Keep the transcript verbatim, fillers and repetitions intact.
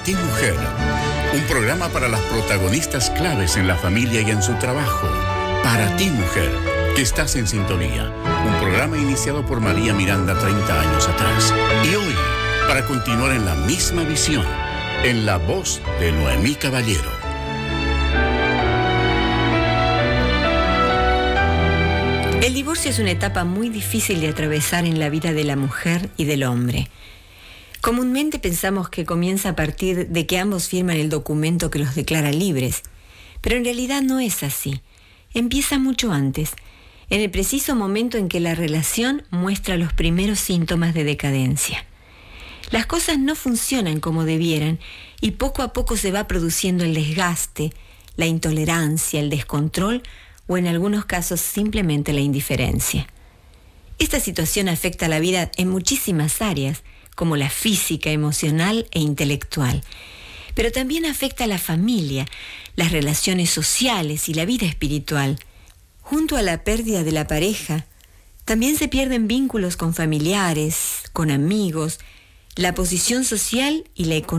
Para ti, mujer, un programa para las protagonistas claves en la familia y en su trabajo. Para ti, mujer, que estás en sintonía. Un programa iniciado por María Miranda treinta años atrás. Y hoy, para continuar en la misma visión, en la voz de Noemí Caballero. El divorcio es una etapa muy difícil de atravesar en la vida de la mujer y del hombre. Comúnmente pensamos que comienza a partir de que ambos firman el documento que los declara libres, pero en realidad no es así. Empieza mucho antes, en el preciso momento en que la relación muestra los primeros síntomas de decadencia. Las cosas no funcionan como debieran y poco a poco se va produciendo el desgaste, la intolerancia, el descontrol o en algunos casos simplemente la indiferencia. Esta situación afecta la vida en muchísimas áreas, como la física, emocional e intelectual, pero también afecta a la familia, las relaciones sociales y la vida espiritual. Junto a la pérdida de la pareja, también se pierden vínculos con familiares, con amigos, la posición social y la economía.